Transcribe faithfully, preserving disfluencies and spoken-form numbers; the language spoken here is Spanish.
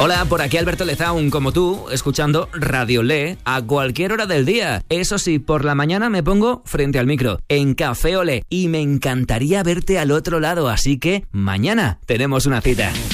Hola, por aquí Alberto Lezaun, como tú, escuchando Radio Olé a cualquier hora del día. Eso sí, por la mañana me pongo frente al micro, en Café Olé, y me encantaría verte al otro lado, así que mañana tenemos una cita.